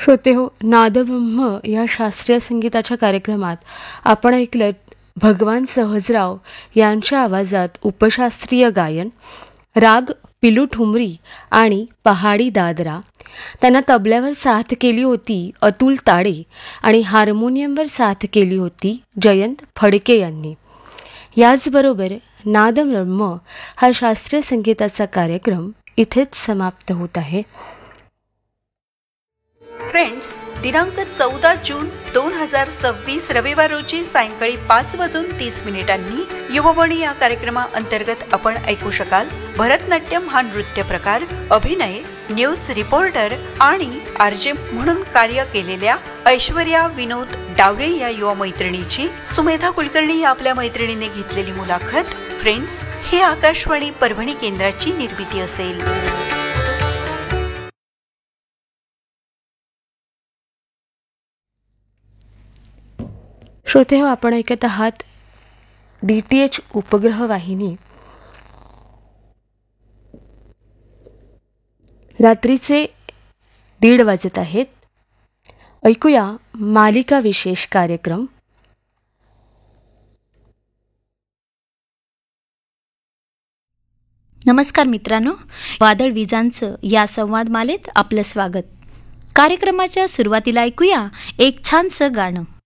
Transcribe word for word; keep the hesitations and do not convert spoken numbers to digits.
श्रोते हो, नादब्रह्म या शास्त्रीय संगीताच्या कार्यक्रमात आपण ऐकलं भगवान सहजराव यांच्या आवाजात उपशास्त्रीय गायन, राग पिलू ठुमरी आणि पहाडी दादरा. त्यांना तबल्यावर साथ केली होती अतुल ताडे आणि हार्मोनियमवर साथ केली होती जयंत फडके यांनी. याचबरोबर नादब्रह्म हा शास्त्रीय संगीताचा कार्यक्रम इथेच समाप्त होत आहे. फ्रेंड्स, दिनांक चौदा जून दोन हजार सव्वीस रविवार रोजी सायंकाळी पाच वाजून तीस मिनिटांनी युववाणी या कार्यक्रमाअंतर्गत आपण ऐकू शकाल भरतनाट्यम हा नृत्य प्रकार, अभिनय, न्यूज रिपोर्टर आणि आरजे म्हणून कार्य केलेल्या ऐश्वर्या विनोद डावरे या युवा मैत्रिणीची सुमेधा कुलकर्णी या आपल्या मैत्रिणीने घेतलेली मुलाखत. फ्रेंड्स, ही आकाशवाणी परभणी केंद्राची निर्मिती असेल. श्रोते हो, आपण ऐकत आहात डी टी एच उपग्रह वाहिनी. रात्रीचे दीड वाजत आहेत. ऐकूया मालिका विशेष कार्यक्रम. नमस्कार मित्रांनो, वादळ विजांचं या संवादमालेत आपलं स्वागत. कार्यक्रमाच्या सुरुवातीला ऐकूया एक छानसं गाणं.